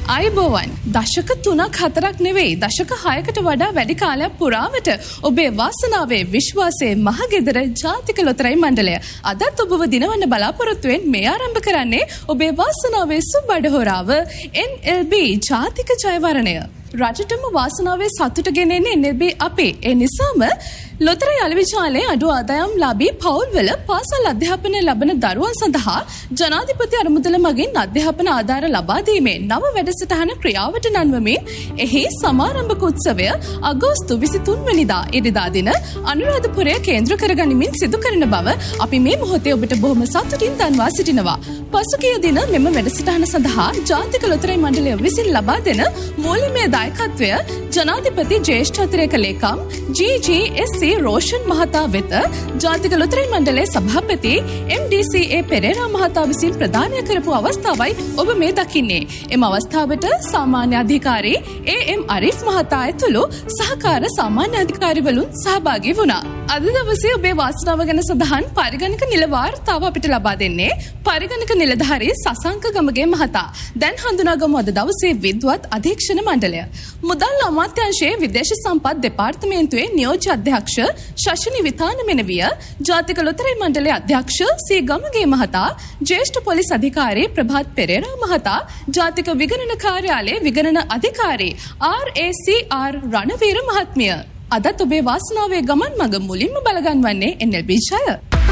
අයිබෝවන් දශක 3ක් 4ක් නෙවෙයි දශක 6කට වඩා වැඩි කාලයක් පුරාවට ඔබේ වාසනාවේ විශ්වාසයේ මහගෙදර ජාතික ලොතරැයි මණ්ඩලය අදත් ඔබව දිනවන්න බලාපොරොත්තුවෙන් මේ ආරම්භ කරන්නේ ඔබේ වාසනාවේ සුබඩ හොරාව NLB ජාතික ජයවරණය. රජටම වාසනාවේ සතුට ගෙනෙන්නේ NLB අපේ. ඒ නිසාම ලොතරැයි අලවිචාලේ අඩු ආදායම් ලාභී පවුල්වල පාසල් අධ්‍යාපනය ලබන දරුවන් සඳහා ජනාධිපති අරමුදල මගින් අධ්‍යාපන ආධාර ලබා දීමේ නව වැඩසටහන ක්‍රියාවට නංවමින් එහි සමාරම්භක උත්සවය අගෝස්තු 23 වෙනිදා ඉරිදා දින අනුරාධපුරය කේන්ද්‍ර කරගනිමින් සිදු කරන බව අපි මේ මොහොතේ ඔබට බොහොම සතුටින් දන්වා සිටිනවා. පසුගිය දින මෙම වැඩසටහන සඳහා ජාතික ලොතරැයි මණ්ඩලය විසින් ලබා දෙන මූල්‍යමය දායකත්වය ජනාධිපති ජ්‍යෙෂ්ඨ අතිරේක ලේකම් GGSC රෝෂන් මහතා වෙත ජාතික ලොතරැයි මණ්ඩලයේ සභාපති MDCA පෙරේරා මහතා විසින් ප්‍රදානය කරපු අවස්ථාවයි ඔබ මේ දකින්නේ. එම අවස්ථාවට සාමාන්‍ය අධිකාරී AM අරිෆ් මහතා ඇතුළු සහකාර සාමාන්‍ය අධිකාරීවරුන් සහභාගී වුණා. අද දවසේ ඔබේ වාසනාව ගැන සඳහන් පරිගණක නිල වාර්තාව අපිට ලබා දෙන්නේ පරිගණක නිලධාරී සසංක ගමගේ මහතා. දැන් හඳුනාගමු අද දවසේ විද්වත් අධීක්ෂණ මණ්ඩලය. මුදල් අමාත්‍යාංශයේ විදේශ සම්පත් දෙපාර්තමේන්තුවේ නියෝජ්‍ය අධ්‍යක්ෂ ශෂිනි විතාන මෙනවිය, ජාතික ලොතරැයි මණ්ඩලයේ අධ්‍යක්ෂ සී ගමගේ මහතා, ජ්‍යෙෂ්ඨ පොලිස් අධිකාරී ප්‍රභාත් පෙරේරා මහතා, ජාතික විගණන කාර්යාලයේ විගණන අධිකාරී RACR රණවීර මහත්මිය. අදත් ඔබේ වාසනාවේ ගමන් මඟ මුලින්ම බලගන්වන්නේ NLB ජය.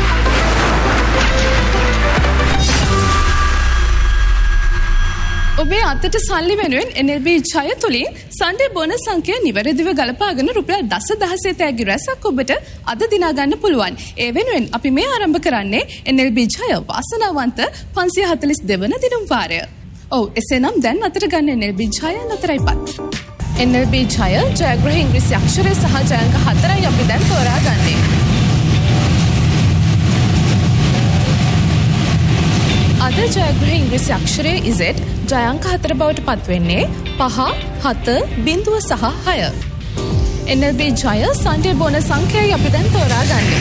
ඔබේ අතට සල්ලි වෙනුවෙන් NLB ජය තුලින් සන්ඩේ බෝනස් සංඛ්‍ය නිවැරදිව ගලපාගෙන රුපියල් 10,000 තෑගි රැසක් ඔබට අද දිනා ගන්න පුළුවන්. ඒ වෙනුවෙන් අපි මේ ආරම්භ කරන්නේ NLB ජය වාසනාවන්ත 542 වන දිනුම් වාරය. ඔව් එසේනම් දැන් අතට ගන්න NLB ජය ලොතරැයිපත්. NLB ජය ජයග්‍රහ ඉංග්‍රීසි අක්ෂරය සහ ජයංක 4යි අපි දැන් තෝරාගන්නේ. අද ජයග්‍රහ ඉංග්‍රීසි අක්ෂරය Z ජයංක 4 බවට පත්වෙන්නේ 5, 7, 0 සහ 6. NLB ජය සන්ඩේ බෝනස් සංඛ්‍යයි අපි දැන් තෝරාගන්නේ.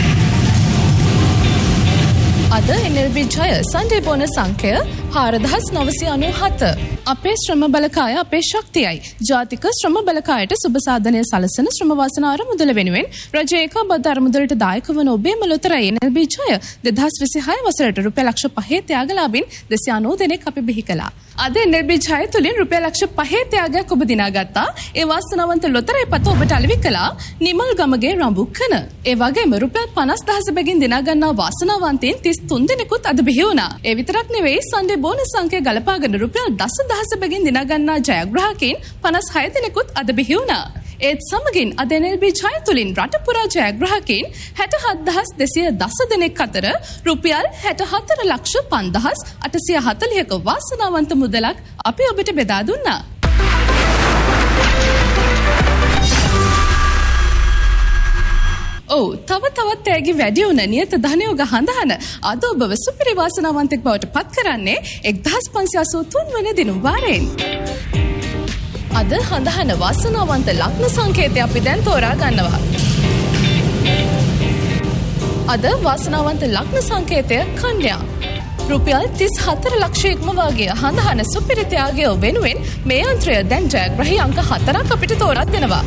අද NLB ජය සන්ඩේ බෝනස් සංඛ්‍ය 4997. අපේ ශ්‍රම බලකාය අපේ ශක්තියයි. ජාතික ශ්‍රම බලකායට සුබ සාධනය සලසන ශ්‍රම වාසනා අරමුදල වෙනුවෙන් රජයේ ඒකාබද්ධ අරමුදලට දායක වන ඔබේම ලොතරැයි NLB ජය 2026 වසරට රුපියල් ලක්ෂ 5 ත්‍යාගලාභීන් 290 දෙනෙක් අපි බිහි කළා. අද NLB ජය තුලින් රුපියල් ලක්ෂ 5 ත්‍යාගයක් ඔබ දිනාගත්තා. ඒ වාසනාවන්ත ලොතරැයි පත ඔබට අලෙවි කළා නිමල් ගමගේ රඹුක්කන. ඒ වගේම රුපියල් 50,000 බැගින් දිනා ගන්නා වාසනාවන්තයින් 33 දෙනෙකුත් අද බිහි වුණා. ඒ විතරක් නෙවෙයි සන්ඩේ බෝනස් සංඛ්‍ය ගලපාගෙන රුපියල් 10,000 බැගින් දිනා ගන්නා ජයග්‍රාහකයින් 56 දෙනෙකුත් අද බිහි වුණා. ඒත් සමගින් අද NLB ජය තුලින් රට පුරා ජයග්‍රාහකයින් 67,210 දෙනෙක් අතර රුපියල් 64,05,840ක වාසනාවන්ත මුදලක් අපි ඔබට බෙදා දුන්නා. තවත් තෑගි වැඩි වුණ නියත ධනයෝග හඳහන අද ඔබව සුපිරි වාසනාවන්තෙක් බවට පත් කරන්නේ 1583 වන දිනුම් වාරයෙන්. අද හඳහන වාසනාවන්ත ලග්න සංකේතය අපි දැන් තෝරා ගන්නවා. අද වාසනාවන්ත ලග්න සංකේතය කන්‍යා. රුපියල් 34 ලක්ෂයක්ම වගේ හඳහන සුපිරි ත්‍යාගය වෙනුවෙන් මේ යන්ත්‍රය දැන් ජයග්‍රහී අංක 4ක් අපිට තෝරා දෙනවා.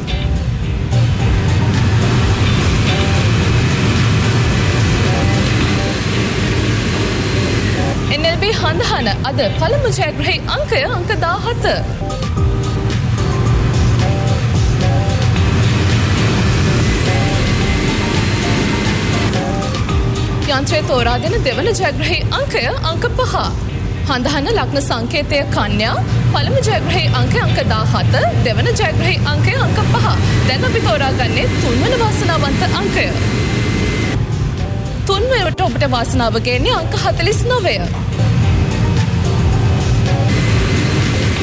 NLB හඳහන අද පළමු ජයග්‍රහී අංකය අංක 17. යන්ත්‍රය තෝරා දෙන දෙවන ජයග්‍රහී අංකය අංක 5. හඳහන ලග්න සංකේතය කන්‍යා, පළමු ජයග්‍රහී අංකය අංක 17, දෙවන ජයග්‍රහී අංකය අංක 5. දැන් අපි තෝරාගන්නේ තුන්වන වාසනාවන්ත අංකය. තුන්වනට ඔබට වාසනාව ගේන්නේ අංක 49.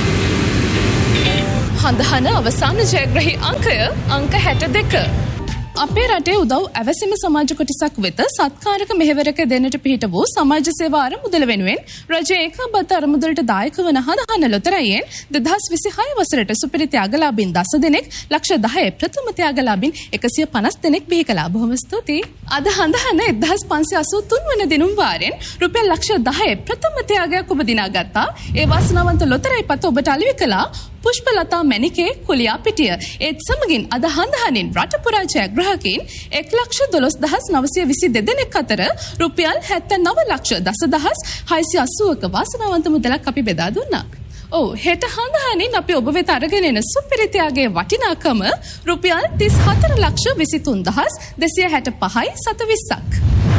හඳහන අවසාන ජයග්‍රහී අංකය අංක 62. අපේ රටේ උදව් ඇවැසිම සමාජ කොටසක් වෙත සත්කාරක මෙහෙවරක දෙන්නට පිහිට වූ සමාජ සේවා අරමුදල වෙනුවෙන් රජයේ ඒකාබද්ධ අරමුදලට දායක වන හඳහන ලොතරැයියෙන් 2026 වසරට සුපිරි ත්‍යාගලාභීන් 10 දෙනෙක් ලක්ෂ 10 ප්‍රථම ත්‍යාගලාභීන් 150 දෙනෙක් බිහි කළා. බොහොම ස්තුතියි. අද හඳහන 1583 වන දිනුම් වාරයෙන් රුපියල් ලක්ෂ 10 ප්‍රථම ත්‍යාගයක් ඔබ දිනා ගත්තා. ඒ වාසනාවන්ත ලොතරැයි පත ඔබට අලෙවි කළා. පුෂ්පලතා මැණිකේ කුලියා පිටිය. ඒත් සමගින් අද හඳහනින් රට පුරා ජයග්‍රාහකයින් 1,12,922 දෙනෙක් අතර රුපියල් 79,10,680ක වාසනාවන්ත මුදලක් අපි බෙදා දුන්නා. හෙට හඳහනින් අපි ඔබ වෙත අරගෙන එන සුපිරි ත්‍යාගයේ වටිනාකම රුපියල් 34,23,265යි 720ක්.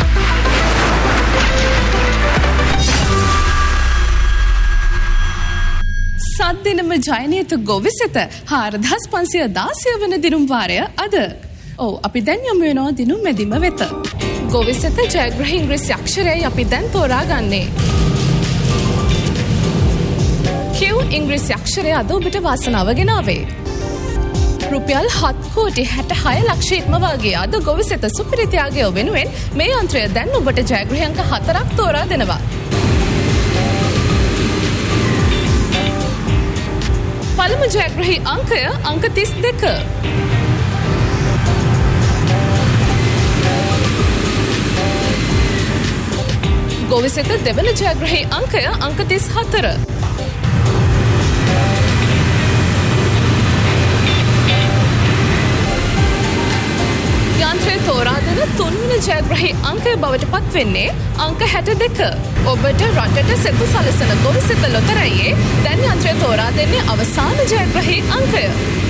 සද්දිනම ජයනීත ගොවිසෙත 4,516 වන දිනුම් වාරය අද. අපි දැන් යමු වෙනවා දිනුම් මැදිම වෙත. ගොවිසෙත ජයග්‍රහී ඉංග්‍රීසි අක්ෂරයයි අපි දැන් තෝරාගන්නේ. Q ඉංග්‍රීසි අක්ෂරය අද ඔබට වාසනාව ගෙනාවේ. රුපියල් 7,66 ලක්ෂ ඉක්මවාගේ අද ගොවිසෙත සුපිරි ත්‍යාගය වෙනුවෙන් මේ යන්ත්‍රය දැන් ඔබට ජයග්‍රහී අංක 4ක් තෝරා දෙනවා. පළමු ජයග්‍රහී අංකය අංක 32. ගොවිසෙත දෙවන ජයග්‍රහී අංකය අංක 34. යන්ත්‍රයේ තෝරා දෙන තුන්වන ජයග්‍රහී අංකය බවට පත් වෙන්නේ අංක 62. ඔබට රටට සෙතු සලසන ගොවිසෙත ලොතරැයියේ දැන් යන්ත්‍රය තෝරා දෙන්නේ අවසාන ජයග්‍රහී අංකය.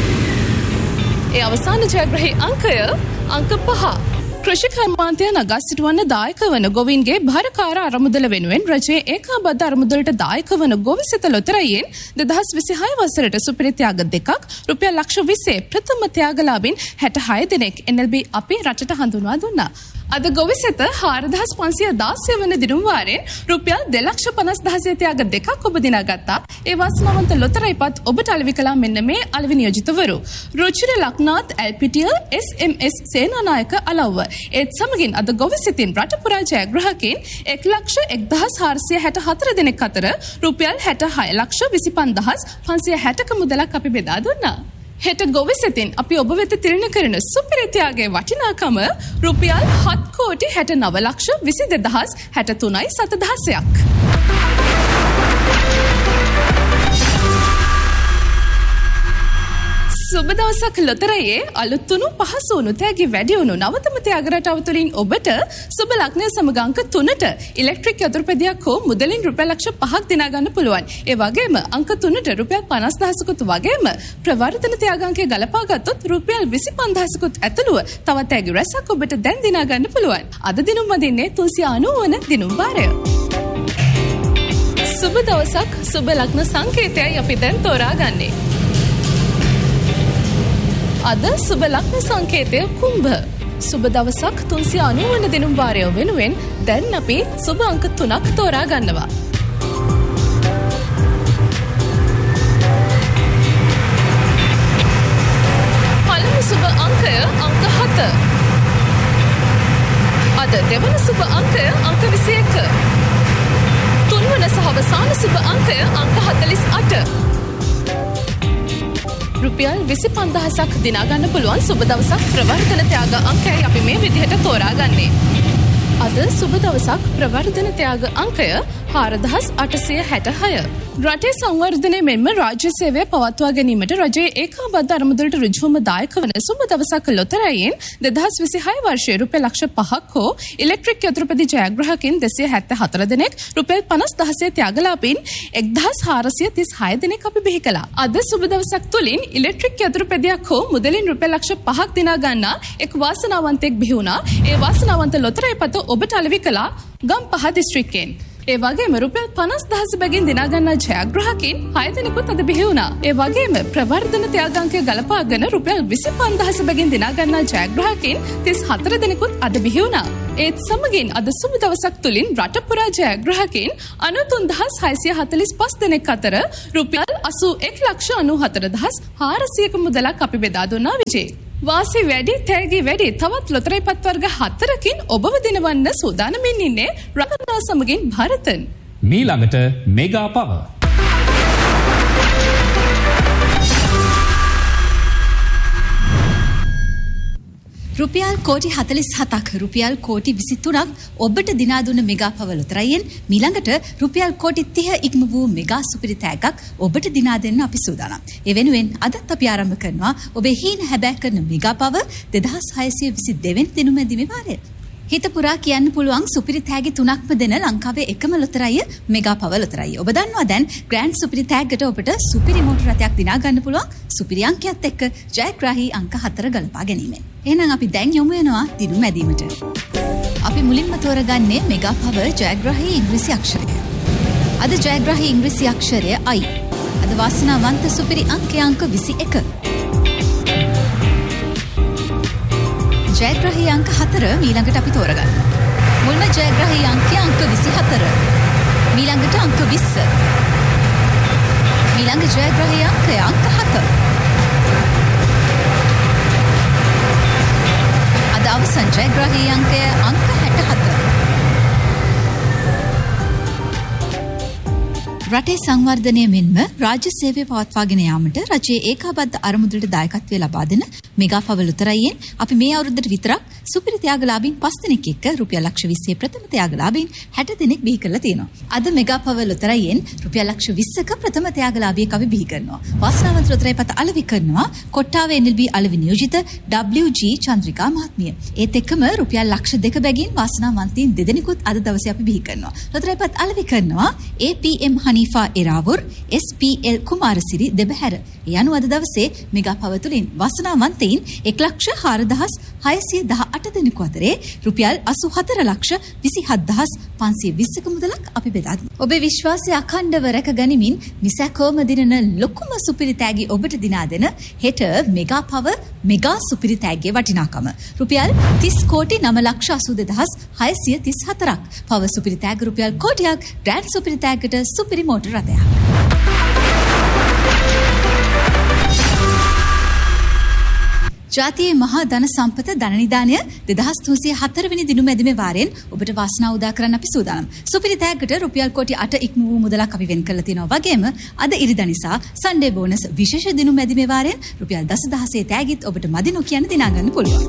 ඒ අවසාන ජයග්‍රහී අංකය අංක 5. කෘෂි කර්මාන්තය නගා සිටුවන්න දායක වන ගොවීන්ගේ භාරකාර අරමුදල වෙනුවෙන් රජයේ ඒකාබද්ධ අරමුදලට දායක වන ගොවිසෙත ලොතරැයියෙන් 2026 වසරට සුපිරි ත්‍යාග දෙකක් රුපියල් ලක්ෂ 20 ප්‍රථම ත්‍යාගලාභීන් 66 දෙනෙක් NLB අපේ රටට හඳුන්වා දුන්නා. අද ගොවිසෙත 4,516 වන දිනුම් වාරයෙන් රුපියල් 2,50,000 ත්‍යාග දෙකක් ඔබ දිනා ගත්තා. ඒ වාසනාවන්ත ලොතරැයිපත් ඔබට අලෙවි කළා මෙන්න මේ අලෙවි නියෝජිතවරු. රුචිර ලක්නාත් ඇල්පිටිය SMS සේනානායක අලව්ව. ඒත් සමගින් අද ගොවිසෙතින් රට පුරා ජයග්‍රාහකයින් 1,04,64 දෙනෙක් අතර රුපියල් 66,25,560ක මුදලක් අපි බෙදා දුන්නා. හෙට ගොවිසෙතින් අපි ඔබ වෙත තිරණ කරන සුපිරි ත්‍යාගයේ වටිනාකම රුපියල් 7,69,22,063යි 7,10ක්. සුබ දවසක් ලොතරැයියේ අලුත් වුණු පහසු වුණු තෑගි වැඩි වුණු නවතම ත්‍යාග රටාව තුළින් ඔබට සුබ ලග්නය සමග අංක 3ට ඉලෙක්ට්‍රික් යතුරුපැදියක් හෝ මුදලින් රුපියල් ලක්ෂ 5ක් දිනා ගන්න පුළුවන්. ඒ වගේම අංක 3ට රුපියල් 50,000කුත් වගේම ප්‍රවර්ධන ත්‍යාගාංකය ගලපා ගත්තොත් රුපියල් 25,000කුත් ඇතුළුව තවත් තෑගි රැසක් ඔබට දැන් දිනා ගන්න පුළුවන්. අද දිනුම් වදින්නේ 390 වන දිනුම් වාරය. සුබ දවසක් සුබ ලග්න සංකේතයයි අපි දැන් තෝරාගන්නේ. අද සුබ ලග්න සංකේතය කුම්භ. සුබ දවසක් 390 වන දිනුම් වාරය වෙනුවෙන් දැන් අපි සුබ අංක 3ක් තෝරා ගන්නවා. පළමු සුබ අංකය අංක 7. අද දෙවන සුබ අංකය අංක 21. තුන්වන සහ අවසාන සුබ අංකය අංක 48. රුපියල් 25,000ක් දිනා ගන්න පුළුවන් සුබ දවසක් ප්‍රවර්ධන ත්‍යාග අංකයයි අපි මේ විදිහට තෝරාගන්නේ. අද සුබ දවසක් ප්‍රවර්ධන ත්‍යාග අංකය 4,866. රටේ සංවර්ධනය මෙන්ම රාජ්‍ය සේවය පවත්වා ගැනීමට රජයේ ඒකාබද්ධ අරමුදලට ඍජුවම දායක වන සුබ දවසක් ලොතරැයියෙන් 2026 වර්ෂයේ රුපියල් ලක්ෂ 5ක් හෝ ඉලෙක්ට්‍රික් යතුරුපැදි ජයග්‍රාහකයින් 274 දෙනෙක් රුපියල් 50,000 ත්‍යාගලාභීන් 1,436 දෙනෙක් අපි බිහි කළා. අද සුබ දවසක් තුලින් ඉලෙක්ට්‍රික් යතුරුපැදියක් හෝ මුදලින් රුපියල් ලක්ෂ 5ක් දිනා ගන්නා එක් වාසනාවන්තයෙක් බිහි වුණා. ඒ වාසනාවන්ත ලොතරැයිපත ඔබට අලෙවි කළා ගම්පහ දිස්ත්‍රික්කයෙන්. ඒ වගේම රුපියල් 50,000 බැගින් දිනා ගන්නා ජයග්‍රාහකයින් 6 දෙනෙකුත් අද බිහි වුණා. ඒ වගේම ප්‍රවර්ධන ත්‍යාගාංකය ගලපාගෙන රුපියල් 25,000 බැගින් දිනා ගන්නා ජයග්‍රාහකයින් 34 දෙනෙකුත් අද බිහි වුණා. ඒත් සමගින් අද සුබ දවසක් තුලින් රට පුරා ජයග්‍රාහකයින් 93,645 දෙනෙක් අතර රුපියල් 81,94,400ක මුදලක් අපි බෙදා දුන්නා විජේ. වාසි වැඩි තෑගි වැඩි තවත් ලොතරැයි පත් වර්ග 4කින් ඔබව දිනවන්න සූදානමින් ඉන්නේ රතනා සමගින් භාරතන්. මීළඟට මෙගා පව. රුපියල් කෝටි 47ක් රුපියල් කෝටි 23ක් ඔබට දිනා දුන්න මෙගා පව ලොතරැයියෙන් මීළඟට රුපියල් කෝටි 30 ඉක්ම වූ මෙගා සුපිරි තෑග්ගක් ඔබට දිනා දෙන්න අපි සූදානම්. ඒ වෙනුවෙන් අදත් අපි ආරම්භ කරනවා ඔබේ හීන හැබෑ කරන මෙගා පව 2622 වෙනි දිනුමැදිමේ වාරය. හිත පුරා කියන්න පුළුවන් සුපිරි තෑගි 3ක්ම දෙන ලංකාවේ එකම ලොතරැයිය මෙගා පව ලොතරැයිය. ඔබ දන්නවා දැන් ග්‍රෑන්ඩ් සුපිරි තෑග්ගට ඔබට සුපිරි මෝටර රථයක් දිනා ගන්න පුළුවන් සුපිරි අංකයත් එක්ක ජයග්‍රාහී අංක 4 ගලපා ගැනීමෙන්. එහෙනම් අපි දැන් යමු වෙනවා දිනුම ඇදීමට. අපි මුලින්ම තෝරගන්නේ මෙගා පව ජයග්‍රාහී ඉංග්‍රීසි අක්ෂරය. අද ජයග්‍රාහී ඉංග්‍රීසි අක්ෂරය I. අද වාසනාවන්ත සුපිරි අංකය අංක 21. ජයග්‍රාහී අංක 4 මීළඟට අපි තෝරගන්න. මුල්ම ජයග්‍රාහී අංකය අංක 24. මීළඟට අංක 20. මීළඟ ජයග්‍රාහී අංකය අංක 7. අද අවසන් ජයග්‍රාහී අංකය අංක 67. රටේ සංවර්ධනය මෙන්ම රාජ්‍ය සේවය පවත්වාගෙන යාමට රජයේ ඒකාබද්ධ අරමුදලට දායකත්වය ලබා දෙන මෙගා පව ලොතරැයියෙන් අපි මේ අවුරුද්දට විතරක් සුපිරි ත්‍යාගලාභීන් 5 දෙනෙක් එක්ක රුපියල් ලක්ෂ 20 ප්‍රථම ත්‍යාගලාභීන් 60 දෙනෙක් බිහි කරලා තියෙනවා. අද මෙගා පව ලොතරැයියෙන් රුපියල් ලක්ෂ 20ක ප්‍රථම ත්‍යාගලාභියෙක් අපි බිහි කරනවා. වාසනාවන්ත ලොතරැයි පත අලෙවි කරනවා කොට්ටාවේ NLB අලෙවි නියෝජිත WG චන්ද්‍රිකා මහත්මිය. ඒත් එක්කම රුපියල් ලක්ෂ 2 බැගින් වාසනාවන්තයින් දෙදෙනෙකුත් අද දවසේ අපි බිහි කරනවා. ලොතරැයි පත අලෙවි කරනවා APM හනීෆා එරාවුර් SPL කුමාරසිරි දෙබහැර. ඒ අනුව අද දවසේ මෙගා පව තුලින් වාසනාවන්තයින් 1,06,618 දෙනෙකු අතරේ රුපියල් 84,27,520ක මුදලක් අපි බෙදා දෙනවා. ඔබේ විශ්වාසය අඛණ්ඩව රැක ගනිමින් නිසැකෝම දිනන ලොකුම සුපිරි තෑගි ඔබට දිනා දෙන හෙට මෙගා පව මෙගා සුපිරි තෑග්ගේ වටිනාකම රුපියල් 30,82,634ක්. පව සුපිරි තෑග්ග රුපියල් කෝටියක් ග්‍රෑන්ඩ් සුපිරි තෑග්ගට සුපිරි මෝටර රථයක්. ජාතියේ මහා ධන සම්පත ධන නිධානය 2304 වෙනි දිනුම ඇදීමේ වාරයෙන් ඔබට වාසනාව උදා කරන්න අපි සූදානම්. සුපිරි තෑග්ගට රුපියල් කෝටි 8 ඉක්ම වූ මුදලක් අපි වෙන් කරලා තියෙනවා. වගේම අද ඉරිදා නිසා සන්ඩේ බෝනස් විශේෂ දිනුම ඇදීමේ වාරයෙන් රුපියල් 10,000 තෑගිත් ඔබට මදි නොකියන දිනා ගන්න පුළුවන්.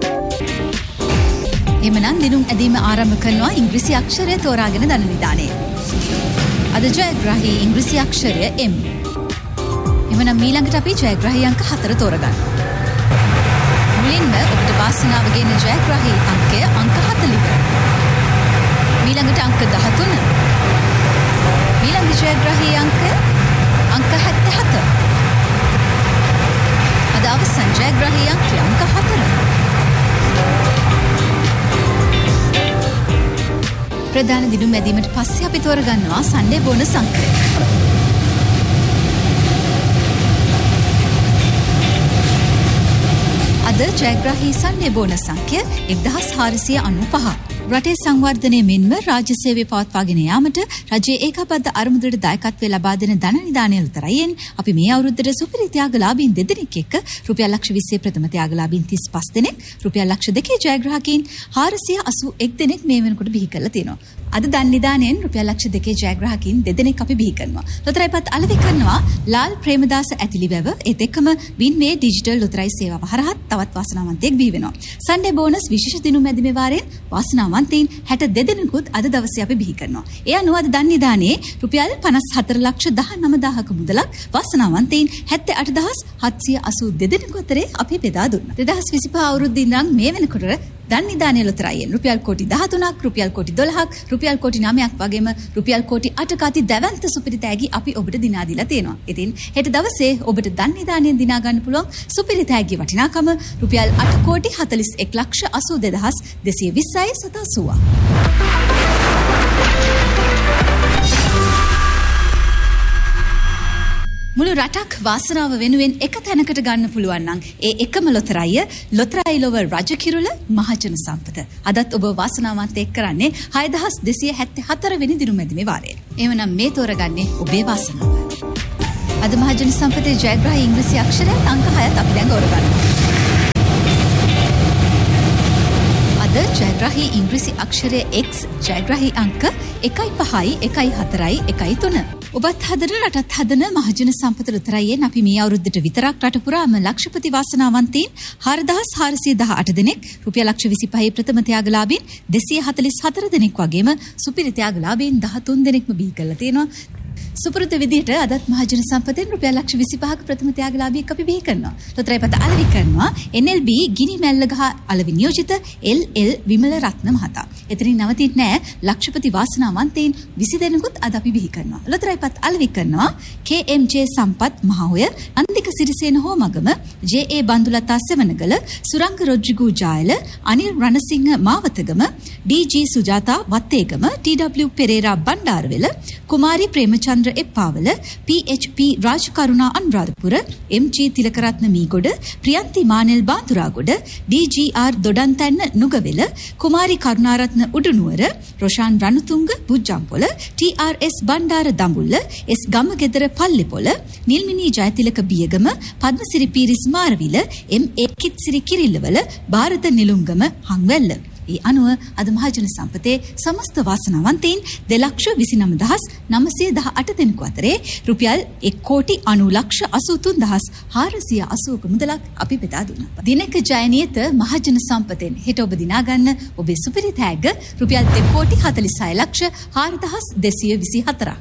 එමනම් දිනුම් ඇදීම ආරම්භ කරනවා ඉංග්‍රීසි අක්ෂරය තෝරාගෙන ධන නිධානයේ. අද ජයග්‍රාහී ඉංග්‍රීසි අක්ෂරය M. එමනම් මීළඟට අපි ජයග්‍රාහී අංක 4 තෝරගන්න. මුලින්ම ඔබට වාසනාව ගෙන ජයග්‍රාහී අංකය අංක 40. මීළඟට අංක 13. මීළඟ ජයග්‍රාහී අංකය අංක 77. අද අවසන් ජයග්‍රාහී අංකය අංක 4. ප්‍රධාන දිනුම් ඇදීමට පස්සේ අපි තෝරගන්නවා සන්ඩේ බෝනස් අංකය. අද ජයග්‍රාහී සන්ඩේ බෝනස් අංකය 1495. රටේ සංවර්ධනය මෙන්ම රාජ්‍ය සේවය පවත්වාගෙන යාමට රජයේ ඒකාබද්ධ අරමුදලට දායකත්වය ලබා දෙන ධන නිධානය ලොතරැයියෙන් අපි මේ අවුරුද්දට සුපිරි ත්‍යාගලාභීන් 2 දෙනෙක් එක්ක රුපියල් ලක්ෂ 20 ප්‍රථම ත්‍යාගලාභීන් 35 දෙනෙක් රුපියල් ලක්ෂ 2 ජයග්‍රාහකීන් 481 දෙනෙක් මේ වෙනකොට බිහි කරලා තියෙනවා. අද ධන නිධානයෙන් රුපියල් ලක්ෂ 2 ජයග්‍රාහකීන් 2 දෙනෙක් අපි බිහි කරනවා. ලොතරැයිපත් අලෙවි කරනවා ලාල් ප්‍රේමදාස ඇතිලිවැව ඒත් එක්කම වින්මේ ඩිජිටල් ලොතරැයි සේවාව හරහා තවත් වාසනාවන්තයෙක් බිහි වෙනවා. සන්ඩේ බෝනස් විශේෂ දිනුම් ඇදීමේ වාරයෙන් වාසනාවන්තයින් 62 දෙනෙකුත් අද දවසේ අපි බිහි කරනවා. ඒ අනුව අද ධන නිධානයේ රුපියල් 54,19,000ක මුදලක් වාසනාවන්තයින් 78,782 දෙනෙකු අතරේ අපි බෙදා දුන්නා. 2025 අවුරුද්දේ ඉඳන් මේ වෙනකොට ධන නිධානය ලොතරැයියෙන් රුපියල් කෝටි 13ක් රුපියල් කෝටි 12ක් රුපියල් කෝටි 9ක් වගේම රුපියල් කෝටි 8ක අති දැවැන්ත සුපිරි තෑගි අපි ඔබට දිනා දීලා තියෙනවා. ඉතින් හෙට දවසේ ඔබට ධන නිධානයෙන් දිනා ගන්න පුළුවන් සුපිරි තෑගි වටිනාකම රුපියල් 8 කෝටි 41,82,220යි 780. මුළු රටක් වාසනාව වෙනුවෙන් එක තැනකට ගන්න පුළුවන් නම් ඒ එකම ලොතරැයිය ලොතරැයි ලොව රජකිරුල මහජන සම්පත. අදත් ඔබ වාසනාවන්තයෙක් කරන්නේ 6274 වෙනි දිනුම ඇදීමේ වාරයේ. එවනම් මේ තෝරගන්නේ ඔබේ වාසනාව. අද මහජන සම්පතේ ජයග්‍රාහී ඉංග්‍රීසි අක්ෂරයත් අංක 6ත් අපි දැන් තෝරගන්නවා. අද ජයග්‍රාහී ඉංග්‍රීසි අක්ෂරය X ජයග්‍රාහී අංක 1.5.4.3. ඔබත් හදන රටත් හදන මහජන සම්පත ලොතරැයියෙන් අපි මේ අවුරුද්දට විතරක් රට පුරාම ලක්ෂපති වාසනාවන්තයින් 4418 දෙනෙක්, රුපියල් ලක්ෂ 25 ප්‍රථම ත්‍යාගලාභීන් 244 දෙනෙක් වගේම සුපිරි ත්‍යාගලාභීන් 13 දෙනෙක්ම බිහි කරලා තියෙනවා. සුපුරුදු විදිහට අදත් මහජන සම්පතෙන් රුපියල් ලක්ෂ 25ක ප්‍රථම ත්‍යාගලාභියෙක් අපි බිහි කරනවා. ලොතරැයි පත අලෙවි කරනවා NLB ගිනි මැල්ලගහ අලෙවි නියෝජිත LL විමල රත්න මහතා. එතනින් නවතින්නේ නැහැ. ලක්ෂපති වාසනාවන්තයින් 20 දෙනෙකුත් අද අපි බිහි කරනවා. ලොතරැයි පත අලෙවි කරනවා KMJ සම්පත් මහෝය, අන්තික Sirisena Homagama, JA බන්දුලතා Sevanagala, Suranga රොඩ්රිගු ජායල, Anil Ranasinghe Mawathagama, DG Sujatha Wattegama, TW Perera Bandarawela, කුමාරි ප්‍රේමචන්ද්‍ර එප්පාවල, PHP රාජකරුණා අනුරාධපුර, MG තිලකරත්න මීගොඩ, ප්‍රියන්ති මානෙල් බාඳුරාගොඩ, DGR දොඩන්තැන්න නුගවෙල, කුමාරි Karunaratne Udunuwara, Roshan Ranatunga බුජ්ජම්පොල, TRS Bandara Dambulla, S ගමගෙදර පල්ලෙපොල, Nilmini Jayathilaka Biyagama, Padmasiri Peiris Marawila, MA Kithsiri කිරිල්ලවල, Bharatha නිලුංගම Hanwella. ඒ අනුව අද මහජන සම්පතේ සමස්ත වාසනාවන්තයින් 2,29,918 දෙනෙකු අතරේ රුපියල් 1,80,83,480ක මුදලක් අපි බෙදා දුන්නා. දිනක ජයනියත මහජන සම්පතෙන් හෙට ඔබ දිනා ගන්න ඔබේ සුපිරි තෑග්ග රුපියල් 2,46,04,224ක්.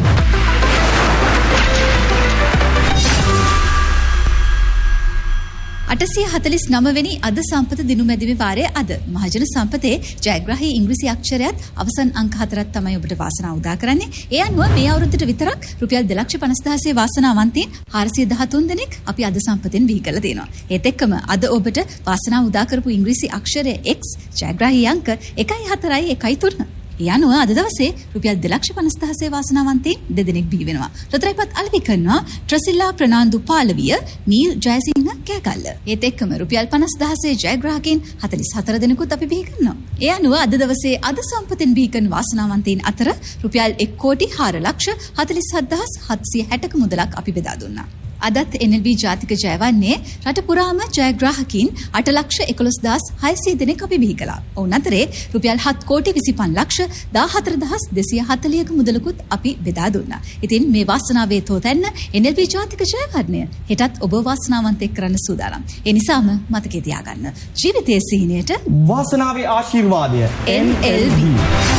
අටසිය 49 වෙනි අද සම්පත දිනු මැදිමේ වාරයේ අද මහජන සම්පතේ ජයග්‍රාහී ඉංග්‍රීසි අක්ෂරයත් අවසන් අංක 4ක් තමයි ඔබට වාසනාව උදා කරන්නේ. ඒ අනුව මේ අවුරුද්දට විතරක් රුපියල් 2,50,000 වාසනාවන්තයින් 413 දෙනෙක් අපි අද සම්පතෙන් බිහි කරලා තියෙනවා. ඒත් එක්කම අද ඔබට වාසනාව උදා කරපු ඉංග්‍රීසි අක්ෂරය X ජයග්‍රාහී අංක 1.4.1.3. ඒ අනුව අද දවසේ රුපියල් 2,50,000 වාසනාවන්තයින් දෙදෙනෙක් බිහි වෙනවා. ලොතරැයිපත් අලෙවි කරනවා ට්‍රසිල්ලා ප්‍රනාන්දු පාලවිය, නීල් ජයසිංහ කෑගල්ල. ඒත් එක්කම රුපියල් 50,000 ජයග්‍රාහකයන් 44 දෙනෙකුත් අපි බිහි කරනවා. ඒ අනුව අද දවසේ අද සම්පතෙන් බිහි කරන වාසනාවන්තයින් අතර රුපියල් 1,04,47,760ක මුදලක් අපි බෙදා දුන්නා. අදත් NLB ජාතික ජය වන්නේ රට පුරාම ජයග්‍රාහකීන් 8,11,600 දෙනෙක් අපි බිහි කළා. ඔවුන් අතරේ රුපියල් 7,25,14,240ක මුදලකුත් අපි බෙදා දුන්නා. ඉතින් මේ වාසනාවේ තෝතැන්න NLB ජාතික ජයවර්ණය හෙටත් ඔබ වාසනාවන්තයෙක් කරන්න සූදානම්. ඒ නිසාම මතකේ තියාගන්න. ජීවිතයේ සිහිනයට වාසනාවේ ආශිර්වාදය NLB.